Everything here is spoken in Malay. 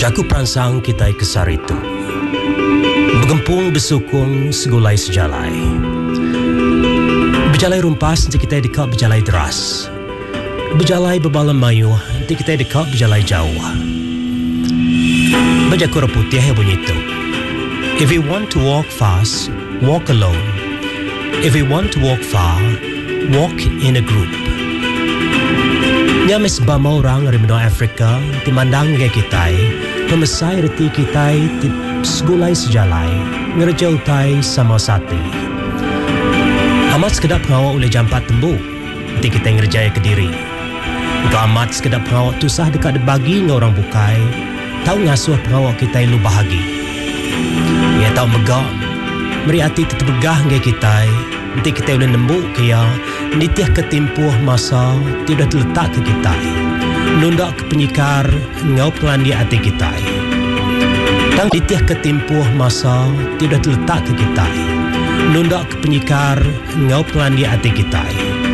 Jaku perangsang kita kesar itu Begempung besukung segulai sejalai Berjalai rumpas nanti kita dekat berjalai deras Berjalai berbalam mayu nanti kita dekat berjalai jauh Bajakura putih bunyi itu If you want to walk fast, walk alone. If you want to walk far, walk in a group. Nyamis bama orang dari benua Afrika timandang ke kita, pemesai reti kita ti segulai sejalai, ngerja utai sama sati. Amat sekedap pengawak oleh jam 4 tembu, nanti kita ngerjaya ke diri. Engkau amat sekedap pengawak tusah dekat debagi dengan orang bukai, tahu ngasuh pengawak kita yang lu bahagi. Ia tahu megah, meri hati tetap begah dengan kita, nanti kita boleh nembuk kaya, nitiah ketimpuh masa tidak terletak ke kita. Nundak ke penyikar, ngau pelandi hati kita. Tang nitiah ketimpuh masa tidak terletak ke kita. Nundak ke penyikar, ngau pelandi hati kita.